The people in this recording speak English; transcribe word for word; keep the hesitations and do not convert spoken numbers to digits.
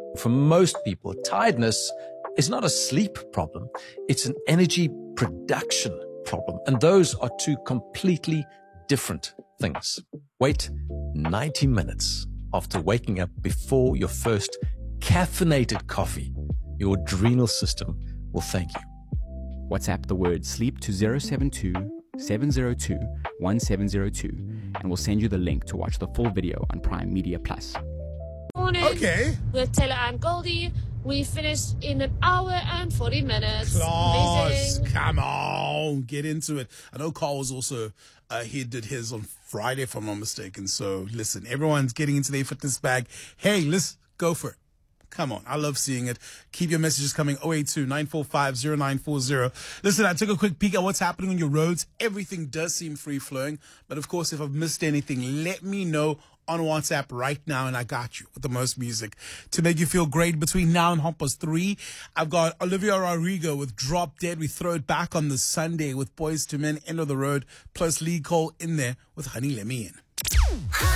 For most people, tiredness is not a sleep problem. It's an energy production problem. And those are two completely different things. Wait ninety minutes after waking up before your first caffeinated coffee. Your adrenal system will thank you. WhatsApp the word sleep to zero seven two, seven zero two, one seven zero two and we'll send you the link to watch the full video on Prime Media Plus. Morning. Okay. With Taylor and Goldie. We finished in an hour and forty minutes. Class, Amazing. come on, get into it. I know Carl was also, uh, he did his on Friday, if I'm not mistaken. So listen, everyone's getting into their fitness bag. Hey, let's go for it. Come on. I love seeing it. Keep your messages coming. oh eight two, nine four five, oh nine four oh. Listen, I took a quick peek at what's happening on your roads. Everything does seem free flowing. But of course, if I've missed anything, let me know on WhatsApp right now. And I got you with the most music to make you feel great between now and half past three. I've got Olivia Rodrigo with Drop Dead. We throw it back on the Sunday with Boys to Men, End of the Road, plus Lee Cole in there with Honey Let Me In.